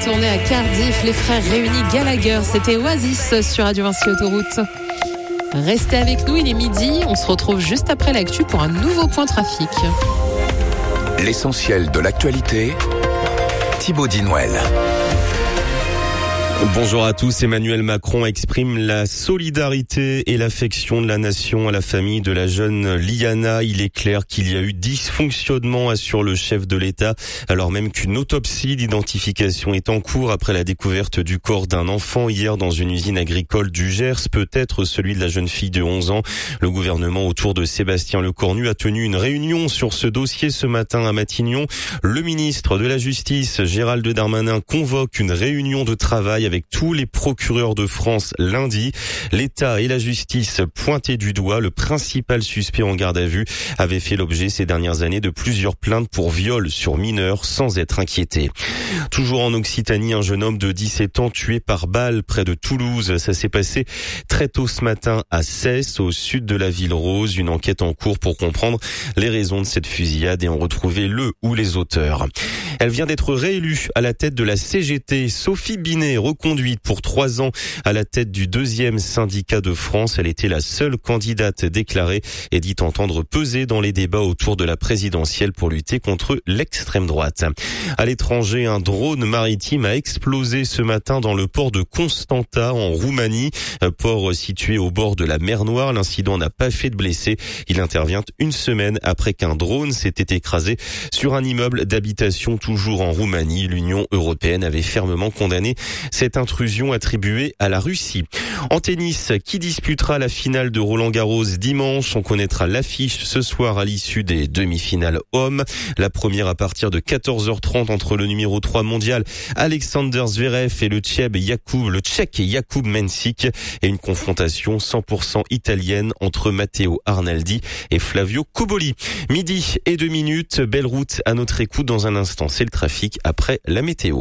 tourné à Cardiff, les frères réunis Gallagher. C'était Oasis sur Radio Vinci Autoroute. Restez avec nous, il est midi. On se retrouve juste après l'actu pour un nouveau point trafic. L'essentiel de l'actualité, Thibaut Dinouel. Bonjour à tous. Emmanuel Macron exprime la solidarité et l'affection de la nation à la famille de la jeune Liana. Il est clair qu'il y a eu dysfonctionnement, assure le chef de l'État, alors même qu'une autopsie d'identification est en cours après la découverte du corps d'un enfant hier dans une usine agricole du Gers, peut-être celui de la jeune fille de 11 ans. Le gouvernement autour de Sébastien Lecornu a tenu une réunion sur ce dossier ce matin à Matignon. Le ministre de la Justice, Gérald Darmanin, convoque une réunion de travail avec tous les procureurs de France lundi. L'État et la justice pointaient du doigt. Le principal suspect en garde à vue avait fait l'objet ces dernières années de plusieurs plaintes pour viol sur mineurs sans être inquiété. Toujours en Occitanie, un jeune homme de 17 ans tué par balle près de Toulouse. Ça s'est passé très tôt ce matin à Cesse, au sud de la ville rose. Une enquête en cours pour comprendre les raisons de cette fusillade et en retrouver le ou les auteurs. Elle vient d'être réélue à la tête de la CGT. Sophie Binet, reconduite pour 3 ans à la tête du 2e syndicat de France. Elle était la seule candidate déclarée et dit entendre peser dans les débats autour de la présidentielle pour lutter contre l'extrême droite. À l'étranger, un drone maritime a explosé ce matin dans le port de Constanta en Roumanie, port situé au bord de la mer Noire. L'incident n'a pas fait de blessés. Il intervient une semaine après qu'un drone s'était écrasé sur un immeuble d'habitation toujours en Roumanie. L'Union européenne avait fermement condamné cette intrusion attribuée à la Russie. En tennis, qui disputera la finale de Roland-Garros dimanche? On connaîtra l'affiche ce soir à l'issue des demi-finales hommes. La première à partir de 14h30 entre le numéro 3 mondial Alexander Zverev et le Tchèque Jakub Mensik, et une confrontation 100% italienne entre Matteo Arnaldi et Flavio Cobolli. 12:02. Belle route à notre écoute. Dans un instant, c'est le trafic après la météo.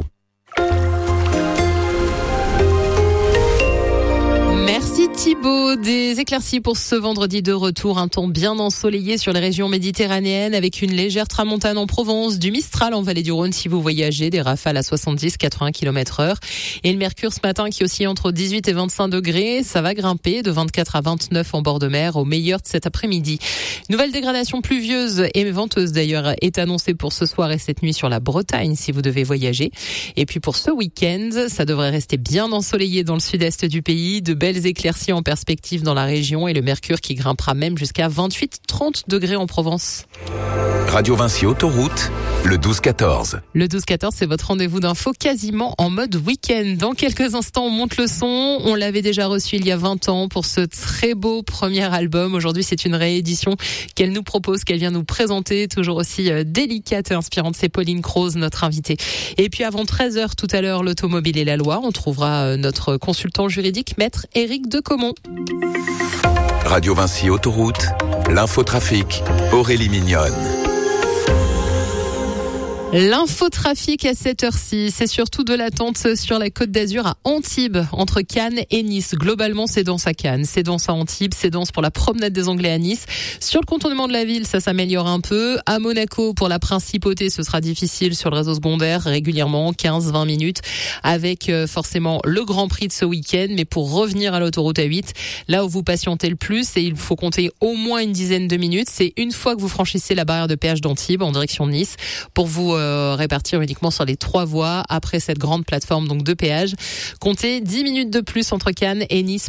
Merci Thibaut. Des éclaircies pour ce vendredi de retour. Un temps bien ensoleillé sur les régions méditerranéennes avec une légère tramontane en Provence, du Mistral en vallée du Rhône si vous voyagez, des rafales à 70-80 km/h. Et le mercure ce matin qui oscille entre 18 et 25 degrés. Ça va grimper de 24 à 29 en bord de mer au meilleur de cet après-midi. Nouvelle dégradation pluvieuse et venteuse d'ailleurs est annoncée pour ce soir et cette nuit sur la Bretagne si vous devez voyager. Et puis pour ce week-end, ça devrait rester bien ensoleillé dans le sud-est du pays. De belles éclaircies en perspective dans la région et le mercure qui grimpera même jusqu'à 28-30 degrés en Provence. Radio Vinci Autoroute, le 12-14. Le 12-14, c'est votre rendez-vous d'info quasiment en mode week-end. Dans quelques instants, on monte le son. On l'avait déjà reçu il y a 20 ans pour ce très beau premier album. Aujourd'hui, c'est une réédition qu'elle nous propose, qu'elle vient nous présenter. Toujours aussi délicate et inspirante. C'est Pauline Croze, notre invitée. Et puis avant 13h tout à l'heure, l'automobile et la loi. On trouvera notre consultant juridique, maître Éric Decomont. Radio Vinci Autoroute, l'infotrafic, Aurélie Mignonne. L'infotrafic à cette heure-ci, c'est surtout de l'attente sur la Côte d'Azur à Antibes, entre Cannes et Nice. Globalement, c'est dense à Cannes, c'est dense à Antibes, c'est dense pour la promenade des Anglais à Nice. Sur le contournement de la ville, ça s'améliore un peu. À Monaco, pour la principauté, ce sera difficile sur le réseau secondaire, régulièrement 15-20 minutes, avec forcément le Grand Prix de ce week-end. Mais pour revenir à l'autoroute A8, là où vous patientez le plus, et il faut compter au moins une dizaine de minutes, c'est une fois que vous franchissez la barrière de péage d'Antibes en direction de Nice, pour vous répartir uniquement sur les 3 voies après cette grande plateforme donc de péage. Comptez 10 minutes de plus entre Cannes et Nice.